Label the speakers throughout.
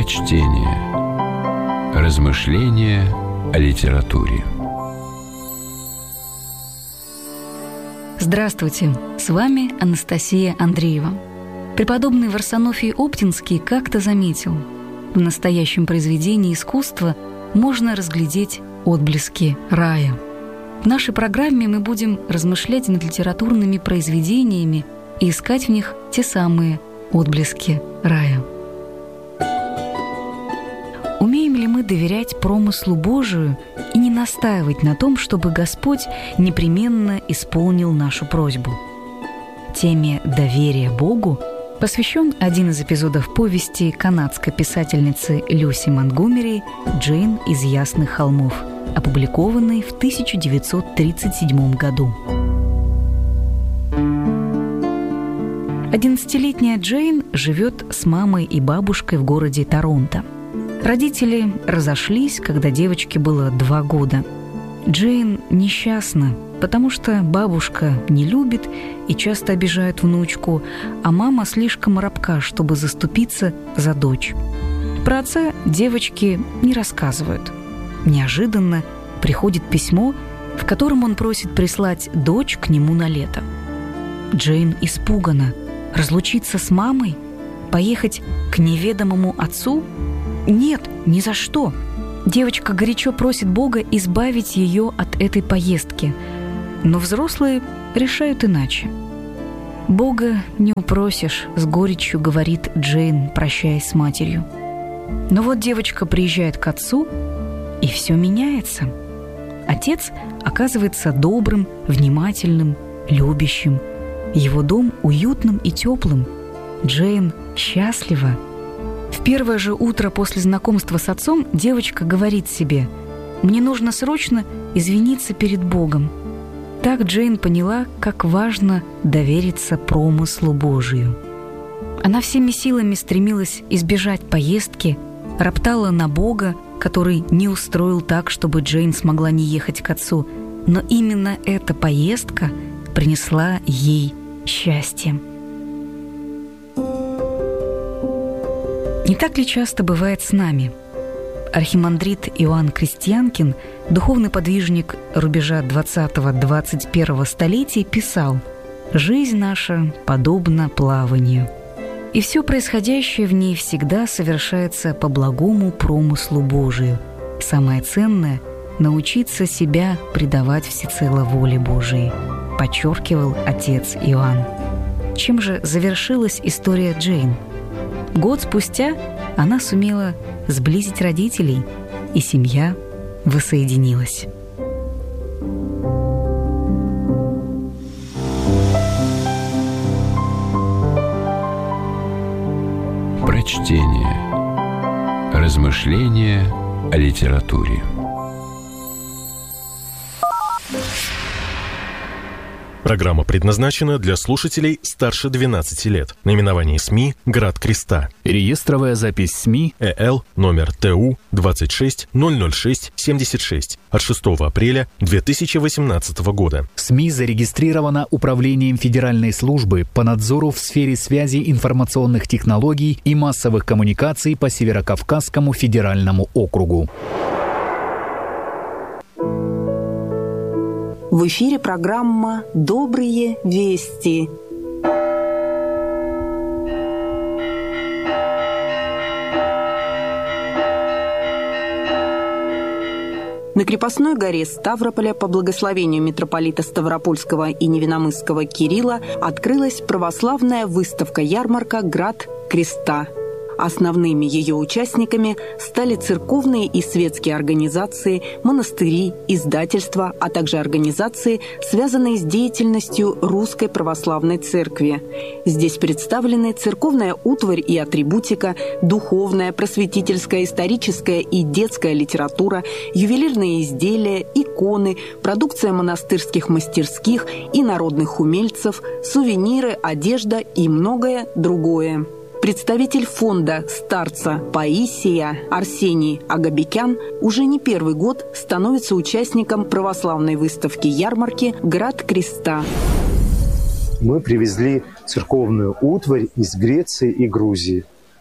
Speaker 1: Прочтение. Размышления о литературе.
Speaker 2: Здравствуйте, с вами Анастасия Андреева. Преподобный Варсонофий Оптинский как-то заметил: в настоящем произведении искусства можно разглядеть отблески рая. В нашей программе мы будем размышлять над литературными произведениями и искать в них те самые отблески рая. Умеем ли мы доверять промыслу Божию и не настаивать на том, чтобы Господь непременно исполнил нашу просьбу? Теме доверия Богу посвящен один из эпизодов повести канадской писательницы Люси Монтгомери «Джейн из Ясных холмов», опубликованной в 1937 году. 11-летняя Джейн живет с мамой и бабушкой в городе Торонто. Родители разошлись, когда девочке было 2 года. Джейн несчастна, потому что бабушка не любит и часто обижает внучку, а мама слишком робка, чтобы заступиться за дочь. Про отца девочки не рассказывают. Неожиданно приходит письмо, в котором он просит прислать дочь к нему на лето. Джейн испугана. Разлучиться с мамой? Поехать к неведомому отцу? Нет, ни за что. Девочка горячо просит Бога избавить ее от этой поездки. Но взрослые решают иначе. «Бога не упросишь», — с горечью говорит Джейн, прощаясь с матерью. Но вот девочка приезжает к отцу, и все меняется. Отец оказывается добрым, внимательным, любящим. Его дом уютным и теплым. Джейн счастлива. В первое же утро после знакомства с отцом девочка говорит себе: «Мне нужно срочно извиниться перед Богом». Так Джейн поняла, как важно довериться промыслу Божию. Она всеми силами стремилась избежать поездки, роптала на Бога, который не устроил так, чтобы Джейн смогла не ехать к отцу. Но именно эта поездка принесла ей счастье. Не так ли часто бывает с нами? Архимандрит Иоанн Крестьянкин, духовный подвижник рубежа 20-21 столетий, писал: «Жизнь наша подобна плаванию, и все происходящее в ней всегда совершается по благому промыслу Божию. Самое ценное — научиться себя предавать всецело воле Божией», подчеркивал отец Иоанн. Чем же завершилась история Джейн? Год спустя она сумела сблизить родителей, и семья воссоединилась.
Speaker 1: Прочтение. Размышления о литературе.
Speaker 3: Программа предназначена для слушателей старше 12 лет. Наименование СМИ «Град Креста».
Speaker 4: Реестровая запись СМИ
Speaker 3: ЭЛ номер ТУ 26-006-76 от 6 апреля 2018 года.
Speaker 4: СМИ зарегистрирована Управлением Федеральной службы по надзору в сфере связи информационных технологий и массовых коммуникаций по Северокавказскому федеральному округу.
Speaker 5: В эфире программа «Добрые вести». На крепостной горе Ставрополя по благословению митрополита Ставропольского и Невиномысского Кирилла открылась православная выставка-ярмарка «Град Креста». Основными ее участниками стали церковные и светские организации, монастыри, издательства, а также организации, связанные с деятельностью Русской Православной Церкви. Здесь представлены церковная утварь и атрибутика, духовная, просветительская, историческая и детская литература, ювелирные изделия, иконы, продукция монастырских мастерских и народных умельцев, сувениры, одежда и многое другое. Представитель фонда старца Паисия Арсений Агабекян уже не первый год становится участником православной выставки-ярмарки «Град Креста».
Speaker 6: Мы привезли церковную утварь из Греции и Грузии.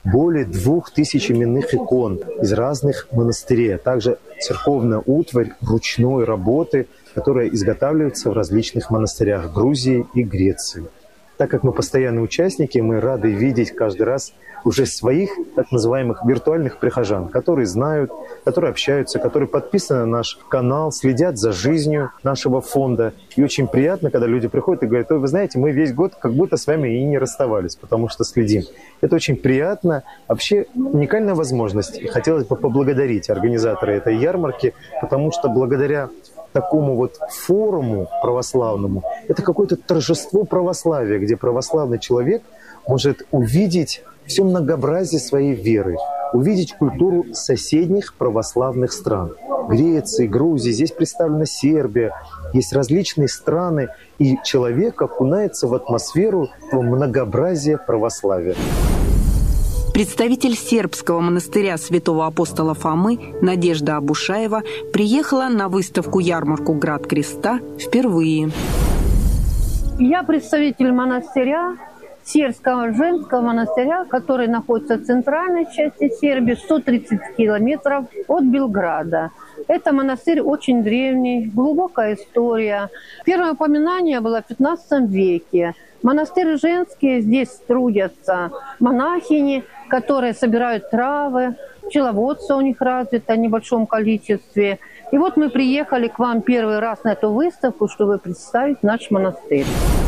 Speaker 6: более 2000 именных икон из разных монастырей, а также церковная утварь ручной работы, которая изготавливается в различных монастырях Грузии и Греции. Так как мы постоянные участники, мы рады видеть каждый раз уже своих так называемых виртуальных прихожан, которые знают, которые общаются, которые подписаны на наш канал, следят за жизнью нашего фонда. И очень приятно, когда люди приходят и говорят: вы знаете, мы весь год как будто с вами и не расставались, потому что следим. Это очень приятно. Вообще уникальная возможность. И хотелось бы поблагодарить организаторы этой ярмарки, потому что благодаря такому вот форуму православному, это какое-то торжество православия, где православный человек может увидеть все многообразие своей веры, увидеть культуру соседних православных стран. Греции, Грузии, здесь представлена Сербия, есть различные страны, и человек окунается в атмосферу многообразия православия.
Speaker 5: Представитель сербского монастыря святого апостола Фомы Надежда Абушаева приехала на выставку-ярмарку «Град Креста» впервые.
Speaker 7: Я представитель монастыря, Сербского женского монастыря, который находится в центральной части Сербии, 130 километров от Белграда. Это монастырь очень древний, глубокая история. Первое упоминание было в 15 веке. Монастырь женский, здесь трудятся монахини, которые собирают травы, пчеловодство у них развито в небольшом количестве. И вот мы приехали к вам первый раз на эту выставку, чтобы представить наш монастырь.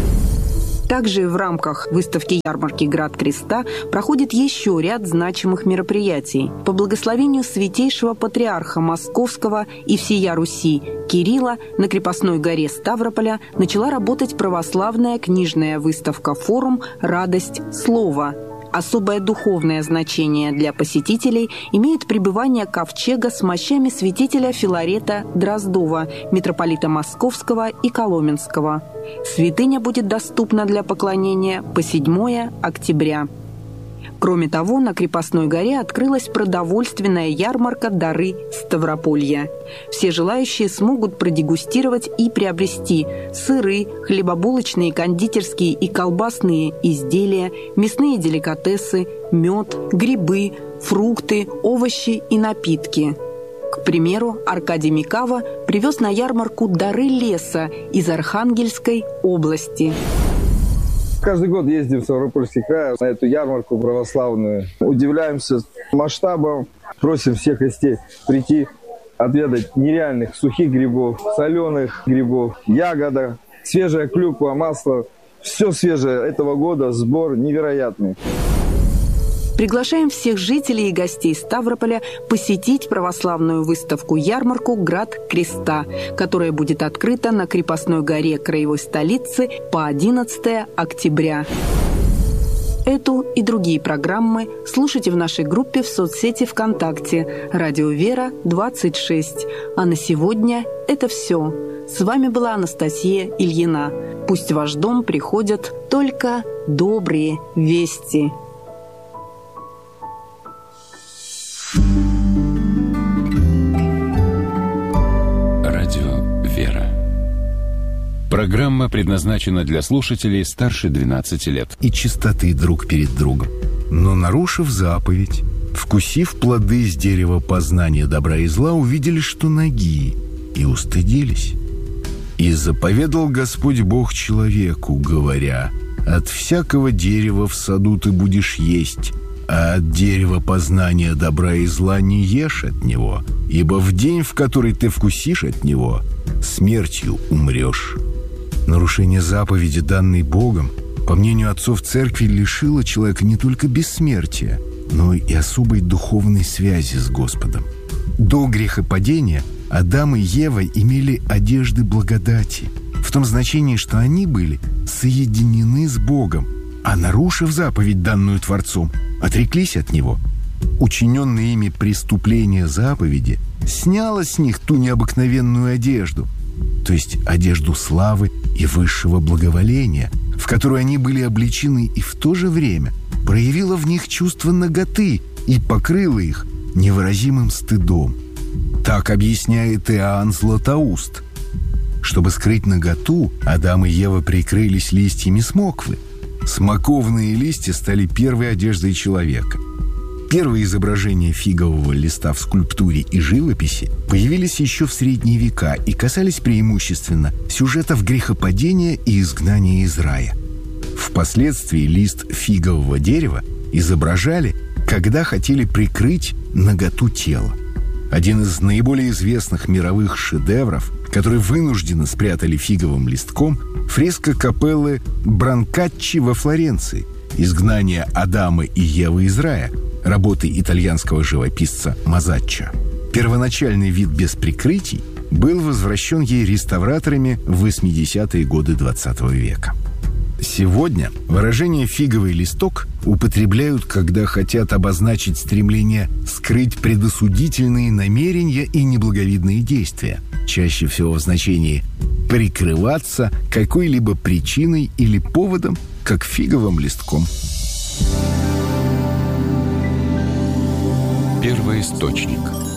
Speaker 5: Также в рамках выставки-ярмарки «Град Креста» проходит еще ряд значимых мероприятий. По благословению святейшего патриарха Московского и всея Руси Кирилла на крепостной горе Ставрополя начала работать православная книжная выставка-форум «Радость слова». Особое духовное значение для посетителей имеет пребывание ковчега с мощами святителя Филарета Дроздова, митрополита Московского и Коломенского. Святыня будет доступна для поклонения по 7 октября. Кроме того, на Крепостной горе открылась продовольственная ярмарка «Дары Ставрополья». Все желающие смогут продегустировать и приобрести сыры, хлебобулочные, кондитерские и колбасные изделия, мясные деликатесы, мед, грибы, фрукты, овощи и напитки. К примеру, Аркадий Микава привез на ярмарку дары леса из Архангельской области.
Speaker 8: Каждый год ездим в Ставропольский край на эту ярмарку православную. Удивляемся масштабом, просим всех гостей прийти отведать нереальных сухих грибов, соленых грибов, ягода, свежая клюква, масло. Все свежее этого года, сбор невероятный.
Speaker 5: Приглашаем всех жителей и гостей Ставрополя посетить православную выставку-ярмарку «Град Креста», которая будет открыта на Крепостной горе краевой столицы по 11 октября. Эту и другие программы слушайте в нашей группе в соцсети ВКонтакте «Радио Вера 26». А на сегодня это все. С вами была Анастасия Ильина. Пусть в ваш дом приходят только добрые вести.
Speaker 1: Радио «Вера». Программа предназначена для слушателей старше 12 лет.
Speaker 9: И чистоты друг перед другом. Но, нарушив заповедь, вкусив плоды с дерева познания добра и зла, увидели, что нагие, и устыдились. И заповедал Господь Бог человеку, говоря: «От всякого дерева в саду ты будешь есть, а от дерева познания добра и зла не ешь от него, ибо в день, в который ты вкусишь от него, смертью умрешь». Нарушение заповеди, данной Богом, по мнению отцов церкви, лишило человека не только бессмертия, но и особой духовной связи с Господом. До грехопадения Адам и Ева имели одежды благодати, в том значении, что они были соединены с Богом, а, нарушив заповедь, данную Творцом, отреклись от Него. Учиненное ими преступление заповеди сняло с них ту необыкновенную одежду, то есть одежду славы и высшего благоволения, в которую они были облечены, и в то же время проявило в них чувство наготы и покрыло их невыразимым стыдом. Так объясняет Иоанн Златоуст. Чтобы скрыть наготу, Адам и Ева прикрылись листьями смоквы. Смоковные листья стали первой одеждой человека. Первые изображения фигового листа в скульптуре и живописи появились еще в средние века и касались преимущественно сюжетов грехопадения и изгнания из рая. Впоследствии лист фигового дерева изображали, когда хотели прикрыть наготу тела. Один из наиболее известных мировых шедевров, который вынужденно спрятали фиговым листком, фреска капеллы Бранкаччи во Флоренции «Изгнание Адама и Евы из рая», работы итальянского живописца Мазаччо. Первоначальный вид без прикрытий был возвращен ей реставраторами в 80-е годы XX века. Сегодня выражение «фиговый листок» употребляют, когда хотят обозначить стремление скрыть предосудительные намерения и неблаговидные действия, чаще всего в значении «прикрываться какой-либо причиной или поводом, как фиговым листком».
Speaker 1: Первоисточник.